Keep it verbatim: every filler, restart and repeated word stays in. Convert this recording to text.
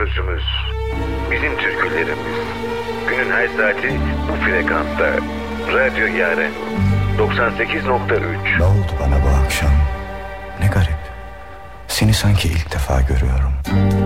sözümüz, bizim türkülerimiz. Günün her saati bu frekansta. Radyo Yaren doksan sekiz nokta üç. Ne oldu bana bu akşam? Ne garip. Seni sanki ilk defa görüyorum.